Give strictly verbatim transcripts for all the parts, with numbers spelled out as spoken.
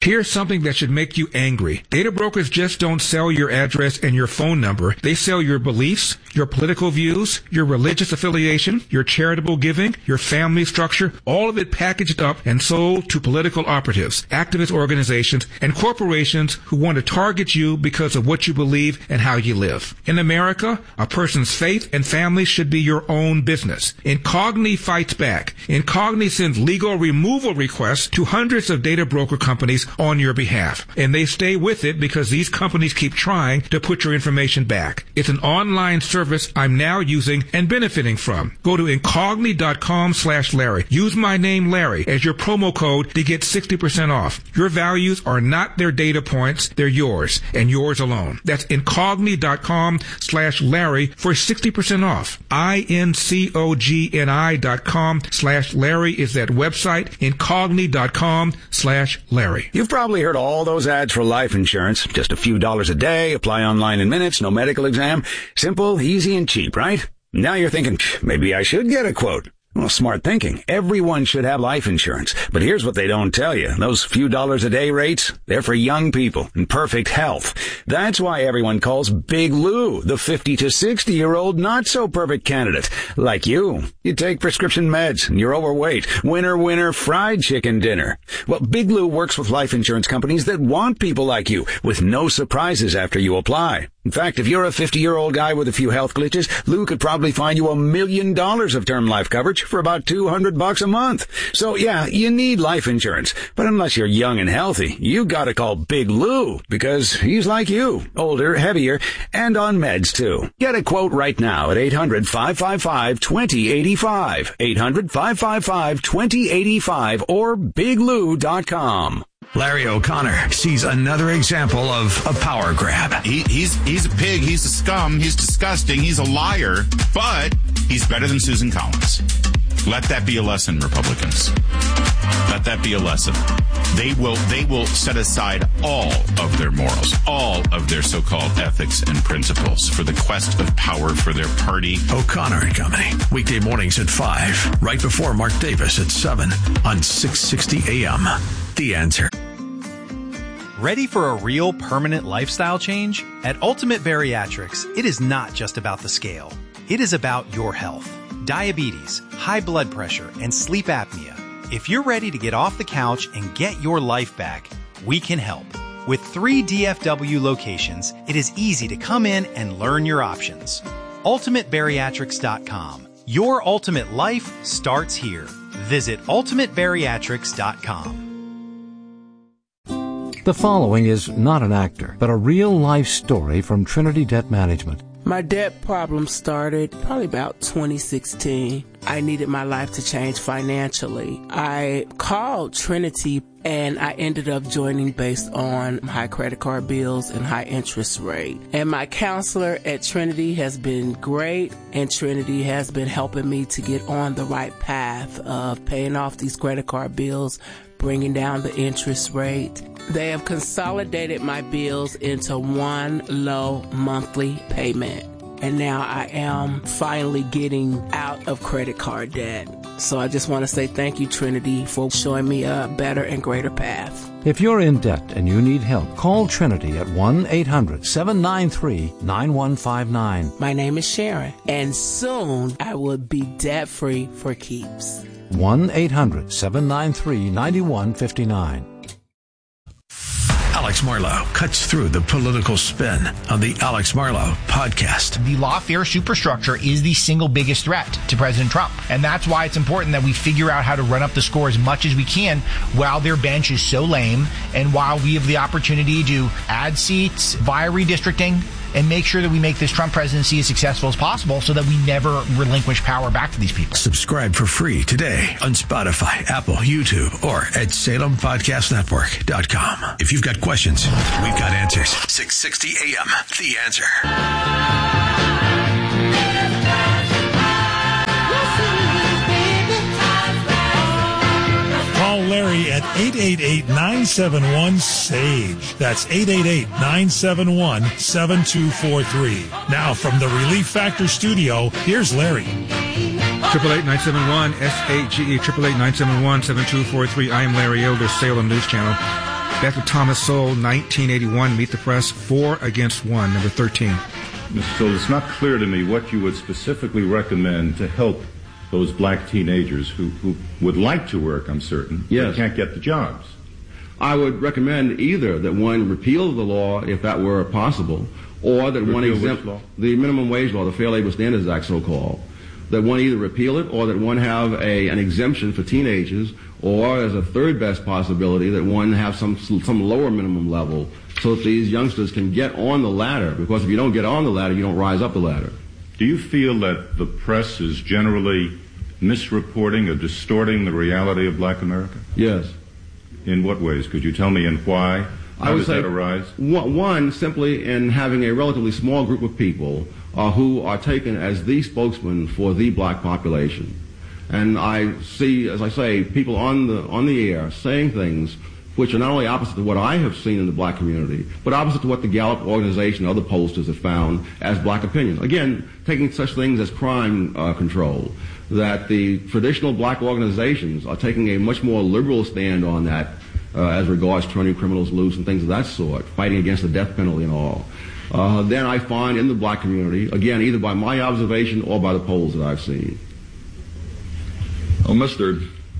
Here's something that should make you angry. Data brokers just don't sell your address and your phone number. They sell your beliefs, your political views, your religious affiliation, your charitable giving, your family structure, all of it packaged up and sold to political operatives, activist organizations, and corporations who want to target you because of what you believe and how you live. In America, a person's faith and family should be your own business. Incogni fights back. Incogni sends legal removal requests to hundreds of data broker companies on your behalf. And they stay with it because these companies keep trying to put your information back. It's an online service I'm now using and benefiting from. Go to incogni.com slash Larry. Use my name Larry as your promo code to get sixty percent off. Your values are not their data points, they're yours and yours alone. That's incogni.com slash Larry for sixty percent off. I-N-C-O-G-N-I dot com slash Larry is that website, incogni.com slash Larry. You've probably heard all those ads for life insurance. Just a few dollars a day, apply online in minutes, no medical exam. Simple, easy, and cheap, right? Now you're thinking, maybe I should get a quote. Well, smart thinking. Everyone should have life insurance. But here's what they don't tell you. Those few dollars a day rates, they're for young people in perfect health. That's why everyone calls Big Lou the fifty to sixty year old not so perfect candidate. Like you. You take prescription meds and you're overweight. Winner, winner, fried chicken dinner. Well, Big Lou works with life insurance companies that want people like you with no surprises after you apply. In fact, if you're a fifty-year-old guy with a few health glitches, Lou could probably find you a million dollars of term life coverage for about two hundred bucks a month. So yeah, you need life insurance. But unless you're young and healthy, you gotta call Big Lou because he's like you, older, heavier, and on meds too. Get a quote right now at eight hundred, five five five, two zero eight five, eight hundred, five five five, two zero eight five or big lou dot com. Larry O'Connor sees another example of a power grab. He, he's he's a pig. He's a scum. He's disgusting. He's a liar. But he's better than Susan Collins. Let that be a lesson, Republicans. Let that be a lesson. They will they will set aside all of their morals, all of their so-called ethics and principles for the quest of power for their party. O'Connor and Company, weekday mornings at five, right before Mark Davis at seven on six sixty A M. The Answer. Ready for a real permanent lifestyle change? At Ultimate Bariatrics, it is not just about the scale. It is about your health. Diabetes, high blood pressure, and sleep apnea. If you're ready to get off the couch and get your life back, we can help. With three D F W locations, it is easy to come in and learn your options. ultimate bariatrics dot com. Your ultimate life starts here. Visit ultimate bariatrics dot com. The following is not an actor, but a real-life story from Trinity Debt Management. My debt problem started probably about twenty sixteen. I needed my life to change financially. I called Trinity and I ended up joining based on high credit card bills and high interest rate. And my counselor at Trinity has been great, and Trinity has been helping me to get on the right path of paying off these credit card bills, bringing down the interest rate. They have consolidated my bills into one low monthly payment. And now I am finally getting out of credit card debt. So I just want to say thank you, Trinity, for showing me a better and greater path. If you're in debt and you need help, call Trinity at one eight hundred, seven nine three, nine one five nine. My name is Sharon, and soon I will be debt-free for keeps. one eight hundred, seven nine three, nine one five nine. Alex Marlow cuts through the political spin on the Alex Marlow podcast. The lawfare superstructure is the single biggest threat to President Trump. And that's why it's important that we figure out how to run up the score as much as we can while their bench is so lame and while we have the opportunity to add seats via redistricting and make sure that we make this Trump presidency as successful as possible so that we never relinquish power back to these people. Subscribe for free today on Spotify, Apple, YouTube, or at Salem Podcast Network dot com. If you've got questions, we've got answers. six sixty A M, The Answer. Call Larry at eight eight eight, nine seven one, S A G E. That's eight eight eight, nine seven one, seven two four three. Now from the Relief Factor studio, here's Larry. Triple eight nine seven one S A G E. Triple eight nine seven one seven two four three. I am Larry Elder, Salem News Channel. Back to Thomas Sowell, nineteen eighty-one, Meet the Press, four against one, number thirteen. Mister Sowell, it's not clear to me what you would specifically recommend to help those black teenagers who, who would like to work, I'm certain, yes, but can't get the jobs. I would recommend either that one repeal the law, if that were possible, or that repeal one exempt the minimum wage law, the Fair Labor Standards Act, so-called, that one either repeal it or that one have a, an exemption for teenagers, or as a third best possibility, that one have some some lower minimum level so that these youngsters can get on the ladder, because if you don't get on the ladder, you don't rise up the ladder. Do you feel that the press is generally misreporting or distorting the reality of black America? Yes. In what ways? Could you tell me and why? How I would does say that arise? One, simply in having a relatively small group of people uh, who are taken as the spokesman for the black population. And I see, as I say, people on the on the air saying things which are not only opposite to what I have seen in the black community, but opposite to what the Gallup organization and other pollsters have found as black opinions. Again, taking such things as crime uh, control, that the traditional black organizations are taking a much more liberal stand on that uh, as regards turning criminals loose and things of that sort, fighting against the death penalty and all. Uh, then I find in the black community, again, either by my observation or by the polls that I've seen. Oh, Mister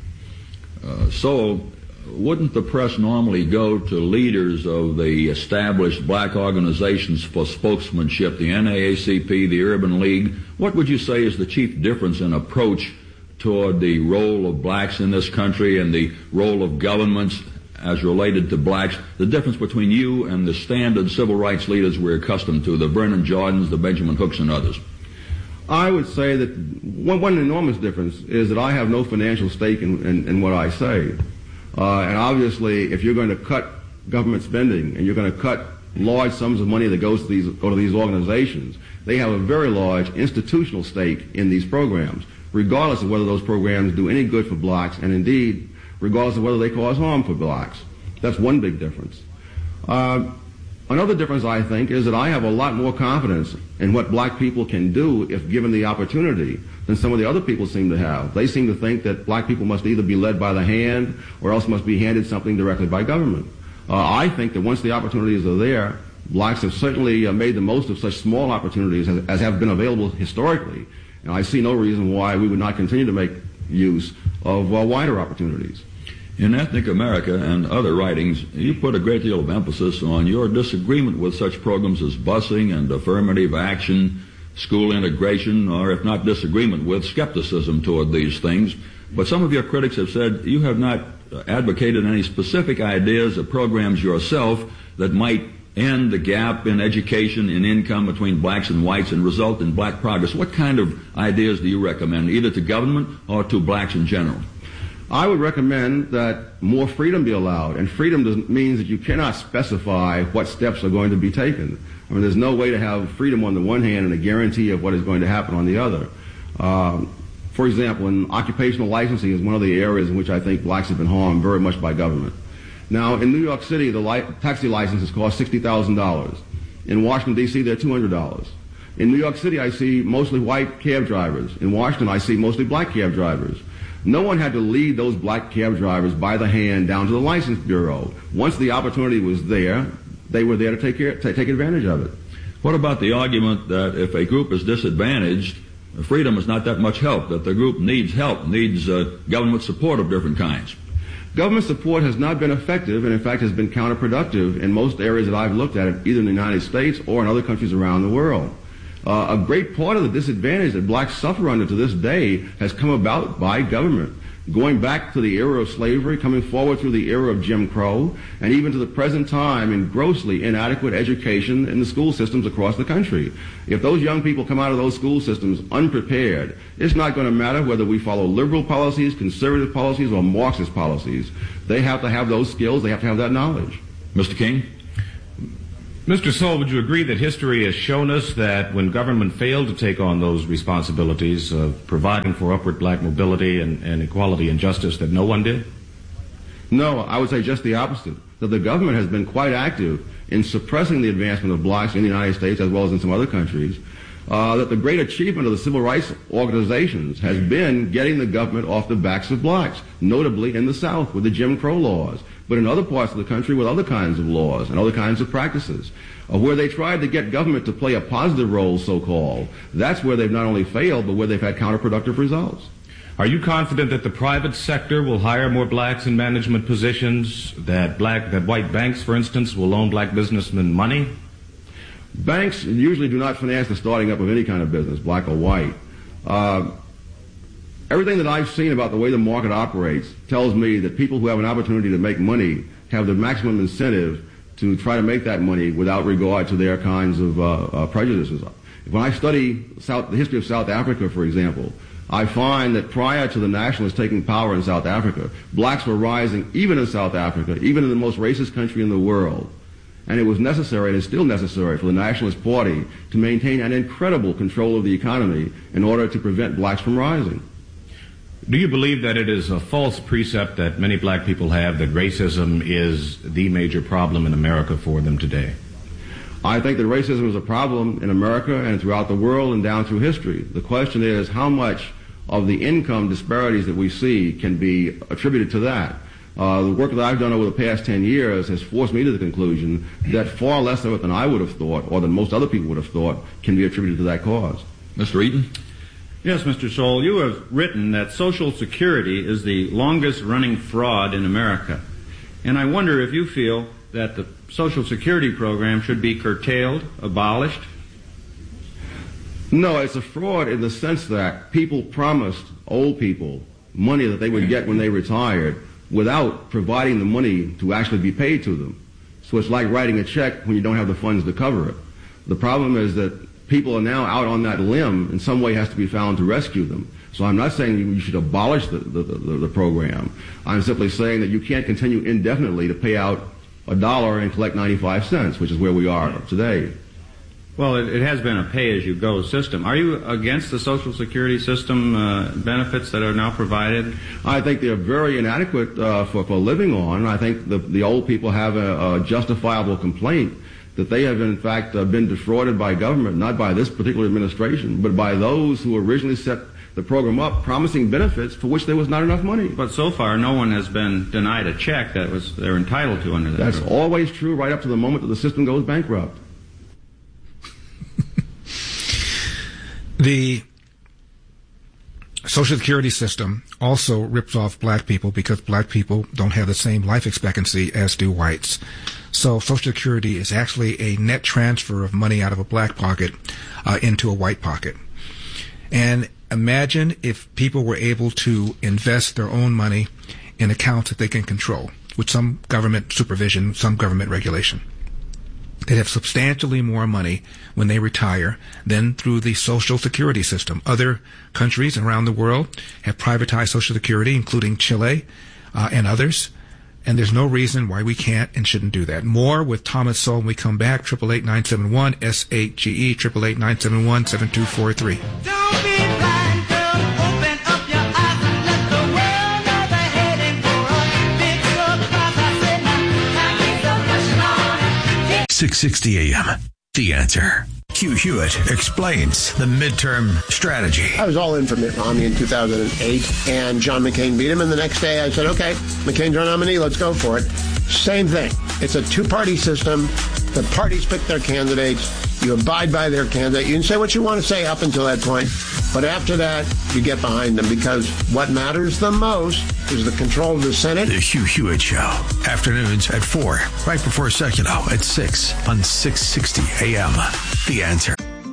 Uh, Sowell, wouldn't the press normally go to leaders of the established black organizations for spokesmanship, the N double A C P, the Urban League? What would you say is the chief difference in approach toward the role of blacks in this country and the role of governments as related to blacks, the difference between you and the standard civil rights leaders we're accustomed to, the Vernon Jordans, the Benjamin Hooks, and others? I would say that one, one enormous difference is that I have no financial stake in, in, in what I say. Uh, and obviously, if you're going to cut government spending and you're going to cut large sums of money that goes to these go to these organizations, they have a very large institutional stake in these programs, regardless of whether those programs do any good for blacks, and indeed, regardless of whether they cause harm for blacks. That's one big difference. Uh, another difference, I think, is that I have a lot more confidence in what black people can do if given the opportunity than some of the other people seem to have. They seem to think that black people must either be led by the hand or else must be handed something directly by government. Uh, I think that once the opportunities are there, blacks have certainly uh, made the most of such small opportunities as, as have been available historically. And I see no reason why we would not continue to make use of uh, wider opportunities. In Ethnic America and other writings, you put a great deal of emphasis on your disagreement with such programs as busing and affirmative action, school integration, or if not disagreement with, skepticism toward these things. But some of your critics have said you have not advocated any specific ideas or programs yourself that might end the gap in education and income between blacks and whites and result in black progress. What kind of ideas do you recommend, either to government or to blacks in general? I would recommend that more freedom be allowed, and freedom does, means that you cannot specify what steps are going to be taken. I mean, there's no way to have freedom on the one hand and a guarantee of what is going to happen on the other. Um, for example, in occupational licensing is one of the areas in which I think blacks have been harmed very much by government. Now, in New York City, the li- taxi licenses cost sixty thousand dollars. In Washington, D C, they're two hundred dollars. In New York City, I see mostly white cab drivers. In Washington, I see mostly black cab drivers. No one had to lead those black cab drivers by the hand down to the license bureau. Once the opportunity was there, they were there to take care, to take advantage of it. What about the argument that if a group is disadvantaged, freedom is not that much help, that the group needs help, needs uh, government support of different kinds? Government support has not been effective, and in fact has been counterproductive in most areas that I've looked at, either in the United States or in other countries around the world. Uh, a great part of the disadvantage that blacks suffer under to this day has come about by government. Going back to the era of slavery, coming forward through the era of Jim Crow, and even to the present time in grossly inadequate education in the school systems across the country. If those young people come out of those school systems unprepared, it's not going to matter whether we follow liberal policies, conservative policies, or Marxist policies. They have to have those skills. They have to have that knowledge. Mister King? Mister Sowell, would you agree that history has shown us that when government failed to take on those responsibilities of providing for upward black mobility and, and equality and justice, that no one did? No, I would say just the opposite, that the government has been quite active in suppressing the advancement of blacks in the United States as well as in some other countries. uh, that the great achievement of the civil rights organizations has been getting the government off the backs of blacks, notably in the South with the Jim Crow laws, but in other parts of the country with other kinds of laws and other kinds of practices. Uh, where they tried to get government to play a positive role, so-called, that's where they've not only failed, but where they've had counterproductive results. Are you confident that the private sector will hire more blacks in management positions, that black, that white banks, for instance, will loan black businessmen money? Banks usually do not finance the starting up of any kind of business, black or white. Uh, everything that I've seen about the way the market operates tells me that people who have an opportunity to make money have the maximum incentive to try to make that money without regard to their kinds of uh, uh, prejudices. When I study South, the history of South Africa, for example, I find that prior to the nationalists taking power in South Africa, blacks were rising even in South Africa, even in the most racist country in the world. And it was necessary, and is still necessary, for the Nationalist Party to maintain an incredible control of the economy in order to prevent blacks from rising. Do you believe that it is a false precept that many black people have that racism is the major problem in America for them today? I think that racism is a problem in America and throughout the world and down through history. The question is how much of the income disparities that we see can be attributed to that. Uh, the work that I've done over the past ten years has forced me to the conclusion that far less of it than I would have thought, or than most other people would have thought, can be attributed to that cause. Mister Eaton? Yes, Mister Soule, you have written that Social Security is the longest-running fraud in America. And I wonder if you feel that the Social Security program should be curtailed, abolished? No, it's a fraud in the sense that people promised old people money that they would get when they retired without providing the money to actually be paid to them. So it's like writing a check when you don't have the funds to cover it. The problem is that people are now out on that limb, and some way has to be found to rescue them. So I'm not saying you should abolish the, the, the, the program. I'm simply saying that you can't continue indefinitely to pay out a dollar and collect ninety-five cents, which is where we are today. Well, it, it has been a pay-as-you-go system. Are you against the Social Security system uh, benefits that are now provided? I think they're very inadequate uh, for, for living on. I think the, the old people have a, a justifiable complaint that they have, in fact, uh, been defrauded by government, not by this particular administration, but by those who originally set the program up, promising benefits for which there was not enough money. But so far, no one has been denied a check that was they're entitled to under that. That's program. Always true right up to the moment that the system goes bankrupt. The Social Security system also rips off black people because black people don't have the same life expectancy as do whites. So Social Security is actually a net transfer of money out of a black pocket uh, into a white pocket. And imagine if people were able to invest their own money in accounts that they can control with some government supervision, some government regulation. They'd have substantially more money when they retire than through the Social Security system. Other countries around the world have privatized Social Security, including Chile uh, and others. And there's no reason why we can't and shouldn't do that. More with Thomas Sowell when we come back. eight eight eight, nine seven one, S eight G E, eight eight eight, nine seven one, seven two four three. Don't be blind, girl. Open up your eyes and let the world know they're heading for a big surprise. I said now, time is a six sixty A M. The Answer. Hugh Hewitt explains the midterm strategy. I was all in for Mitt Romney in two thousand eight, and John McCain beat him, and the next day I said, okay, McCain's our nominee, let's go for it. Same thing. It's a two-party system. The parties pick their candidates. You abide by their candidate. You can say what you want to say up until that point, but after that, you get behind them, because what matters the most is the control of the Senate. The Hugh Hewitt Show. Afternoons at four, right before Secular at six on six sixty A M. The Answer.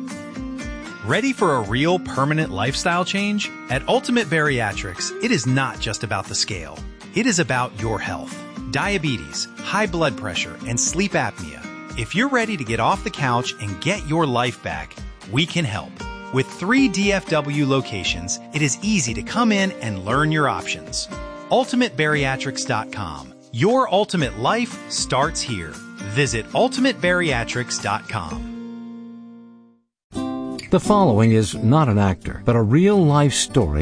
Ready for a real permanent lifestyle change? At Ultimate Bariatrics, it is not just about the scale. It is about your health. Diabetes, high blood pressure, and sleep apnea. If you're ready to get off the couch and get your life back, we can help. With three D F W locations, it is easy to come in and learn your options. ultimate bariatrics dot com. Your ultimate life starts here. Visit ultimate bariatrics dot com. The following is not an actor, but a real-life story